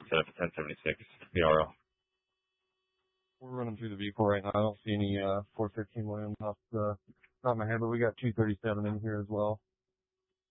set up a 1076 PRO. We're running through the V4 right now. I don't see any 415 Williams off the top of my head, but we got 237 in here as well.